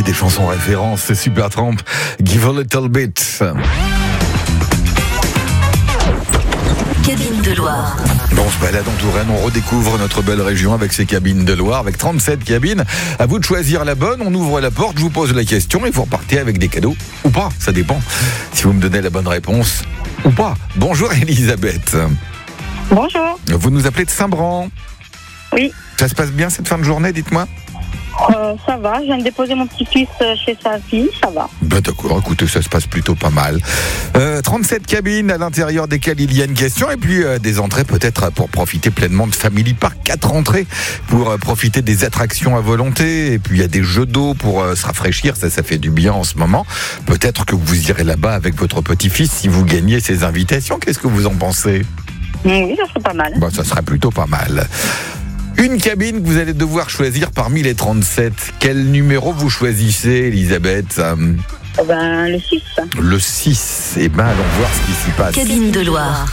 des chansons références, c'est Supertramp, Give a Little Bit. Cabine de Loire. Bon, on se balade en Touraine, on redécouvre notre belle région avec ses cabines de Loire, avec 37 cabines. À vous de choisir la bonne, on ouvre la porte, je vous pose la question et vous repartez avec des cadeaux. Ou pas, ça dépend. Si vous me donnez la bonne réponse, ou pas. Bonjour Elisabeth. Bonjour. Vous nous appelez de Saint-Bran. Oui. Ça se passe bien cette fin de journée, dites-moi? Ça va, je viens de déposer mon petit-fils chez sa fille, ça va. Ben d'accord, écoutez, ça se passe plutôt pas mal. 37 cabines à l'intérieur desquelles il y a une question et puis des entrées peut-être pour profiter pleinement de Family Park. 4 entrées pour profiter des attractions à volonté et puis il y a des jeux d'eau pour se rafraîchir, ça fait du bien en ce moment. Peut-être que vous irez là-bas avec votre petit-fils si vous gagnez ces invitations. Qu'est-ce que vous en pensez? Oui, ça serait pas mal. Ben, ça serait plutôt pas mal. Une cabine que vous allez devoir choisir parmi les 37. Quel numéro vous choisissez, Elisabeth? Le 6. Le 6. Eh ben, allons voir ce qui s'y passe. Cabine de Loire.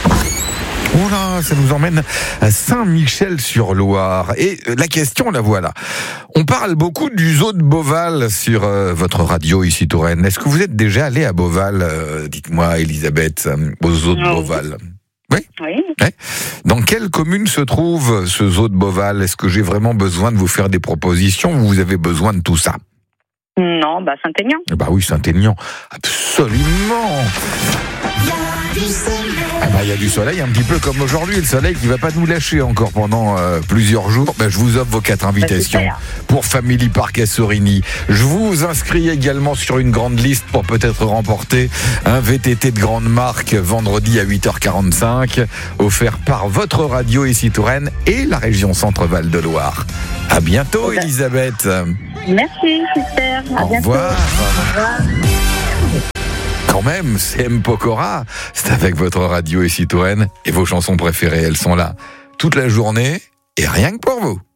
Oh là, ça nous emmène à Saint-Michel-sur-Loire. Et la question, la voilà. On parle beaucoup du zoo de Beauval sur votre radio ici, Touraine. Est-ce que vous êtes déjà allé à Beauval, dites-moi, Elisabeth, au zoo de Beauval? Oui. Ouais. Dans quelle commune se trouve ce zoo de Beauval? Est-ce que j'ai vraiment besoin de vous faire des propositions ou vous avez besoin de tout ça? Non, Saint-Aignan. Bah oui, Saint-Aignan. Absolument. Il y a du soleil, un petit peu comme aujourd'hui, le soleil qui va pas nous lâcher encore pendant plusieurs jours. Je vous offre vos 4 invitations pour Family Park à Sorigny. Je vous inscris également sur une grande liste pour peut-être remporter un VTT de grande marque vendredi à 8h45, offert par votre radio ici Touraine et la région Centre-Val de Loire. À bientôt, Elisabeth. Merci, super. À Au bientôt. revoir. Au revoir. Quand même, c'est M. Pokora. C'est avec votre radio ici Touraine et vos chansons préférées, elles sont là toute la journée et rien que pour vous.